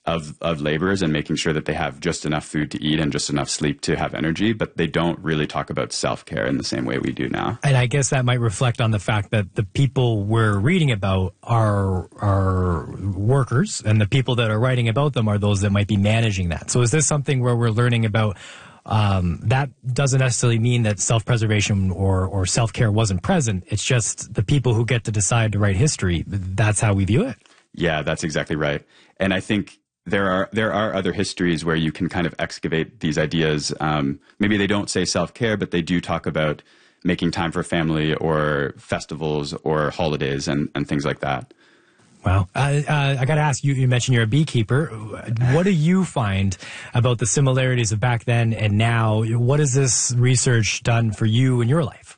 of laborers and making sure that they have just enough food to eat and just enough sleep to have energy, but they don't really talk about self-care in the same way we do now. And I guess that might reflect on the fact that the people we're reading about are workers, and the people that are writing about them are those that might be managing that. So is this something where we're learning about that doesn't necessarily mean that self-preservation or self-care wasn't present. It's just the people who get to decide to write history. That's how we view it. Yeah, that's exactly right. And I think there are other histories where you can kind of excavate these ideas. Maybe they don't say self-care, but they do talk about making time for family or festivals or holidays and things like that. Wow. I got to ask you, you mentioned you're a beekeeper. What do you find about the similarities of back then and now? What has this research done for you in your life?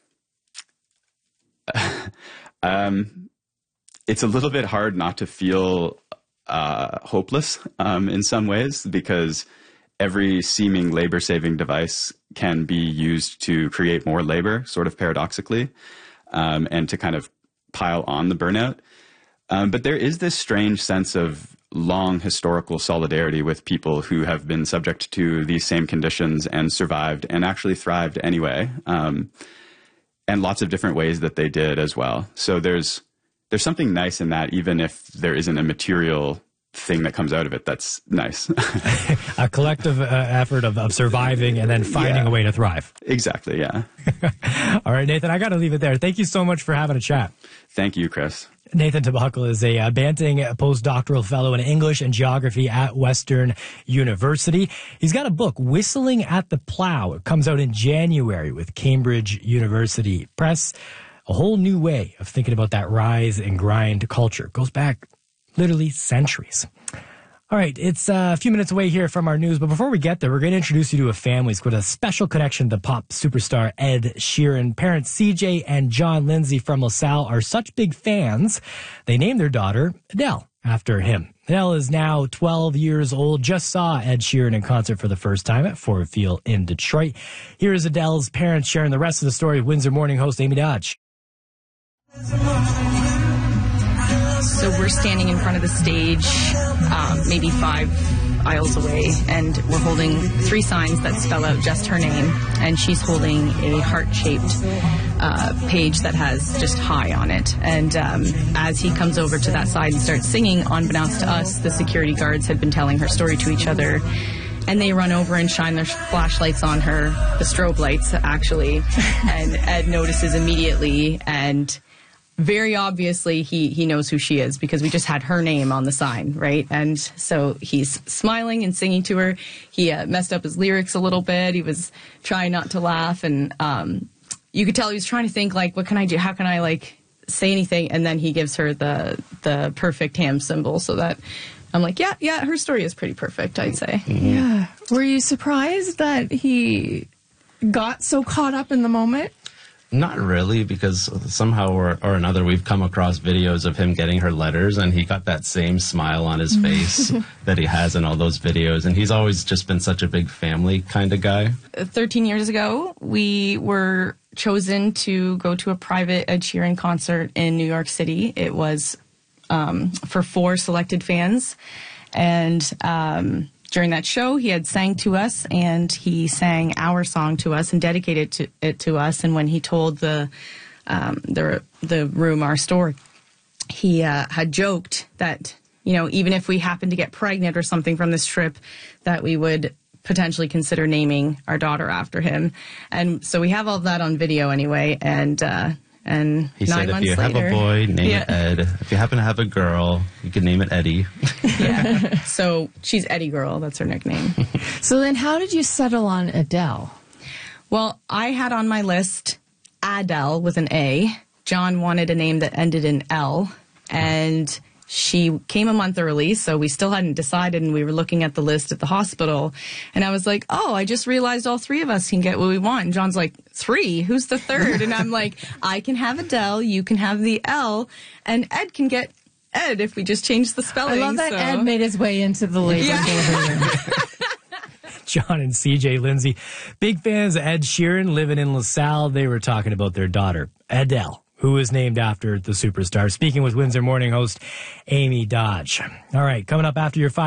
It's a little bit hard not to feel hopeless in some ways, because every seeming labor-saving device can be used to create more labor, sort of paradoxically, and to kind of pile on the burnout. But there is this strange sense of long historical solidarity with people who have been subject to these same conditions and survived and actually thrived anyway, and lots of different ways that they did as well. So there's something nice in that, even if there isn't a material thing that comes out of it that's nice. A collective effort of surviving and then finding a way to thrive. Exactly, yeah. All right, Nathan, I got to leave it there. Thank you so much for having a chat. Thank you, Chris. Nathan Tabakal is a Banting postdoctoral fellow in English and geography at Western University. He's got a book, Whistling at the Plow. It comes out in January with Cambridge University Press. A whole new way of thinking about that rise and grind culture. It goes back literally centuries. All right, it's a few minutes away here from our news, but before we get there, we're going to introduce you to a family who's got a special connection to pop superstar Ed Sheeran. Parents CJ and John Lindsay from LaSalle are such big fans, they named their daughter Adele after him. Adele is now 12 years old, just saw Ed Sheeran in concert for the first time at Ford Field in Detroit. Here is Adele's parents sharing the rest of the story with Windsor Morning host Amy Dodge. So we're standing in front of the stage, maybe 5 aisles away, and we're holding 3 signs that spell out just her name, and she's holding a heart-shaped page that has just hi on it. And as he comes over to that side and starts singing, unbeknownst to us, the security guards had been telling her story to each other, and they run over and shine their flashlights on her, the strobe lights, actually, and Ed notices immediately, and very obviously, he knows who she is because we just had her name on the sign, right? And so he's smiling and singing to her. He messed up his lyrics a little bit. He was trying not to laugh, and you could tell he was trying to think, like, what can I do? How can I, like, say anything? And then he gives her the perfect ham symbol, so that I'm like, yeah, her story is pretty perfect, I'd say. Yeah. Were you surprised that he got so caught up in the moment? Not really, because somehow or another we've come across videos of him getting her letters, and he got that same smile on his face that he has in all those videos. And he's always just been such a big family kind of guy. 13 years ago, we were chosen to go to a private Ed Sheeran concert in New York City. It was for 4 selected fans. And during that show, he had sang to us, and he sang our song to us and dedicated it to us. And when he told the room our story, he had joked that, you know, even if we happened to get pregnant or something from this trip, that we would potentially consider naming our daughter after him. And so we have all of that on video anyway. And he 9 said, months if you later, have a boy, name it Ed. If you happen to have a girl, you can name it Eddie. Yeah. So she's Eddie Girl. That's her nickname. So then how did you settle on Adele? Well, I had on my list Adele with an A. John wanted a name that ended in L. And she came a month early, so we still hadn't decided, and we were looking at the list at the hospital. And I was like, oh, I just realized all 3 of us can get what we want. And John's like, 3? Who's the third? And I'm like, I can have Adele, you can have the L, and Ed can get Ed if we just change the spelling. I love that Ed made his way into the label. Yeah. John and CJ Lindsay, big fans of Ed Sheeran, living in LaSalle. They were talking about their daughter, Adele, who is named after the superstar. Speaking with Windsor Morning host Amy Dodge. All right, coming up after your 5